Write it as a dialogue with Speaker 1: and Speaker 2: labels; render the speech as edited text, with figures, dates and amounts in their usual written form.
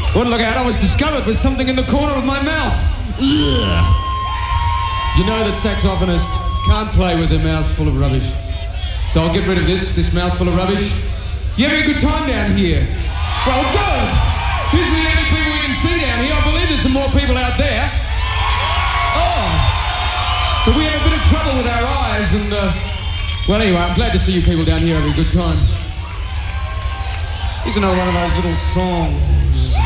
Speaker 1: Wouldn't look out, I was discovered with something in the corner of my mouth. Ugh. You know that saxophonists can't play with their mouths full of rubbish. So I'll get rid of this mouthful of rubbish. You having a good time down here? Well, good. This is the only people we can see down here. I believe there's some more people out there. Oh. But we have a bit of trouble with our eyes and, well, anyway, I'm glad to see you people down here having a good time. Here's another one of those little songs.